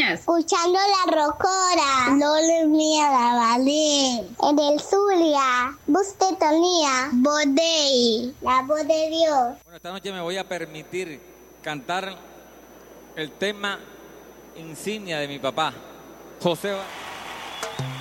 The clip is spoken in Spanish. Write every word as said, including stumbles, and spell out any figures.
sintonías? Escuchando la rocora. No le mía la valé. En el Zulia. Bustetonía. Bodei. La voz de Dios. Bueno, esta noche me voy a permitir cantar el tema insignia de mi papá, José.